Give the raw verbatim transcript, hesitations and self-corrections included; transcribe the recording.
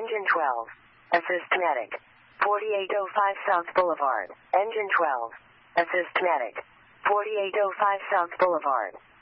Engine twelve. Assist medic. forty-eight oh five South Boulevard. Engine twelve. Assist medic. forty-eight oh five South Boulevard.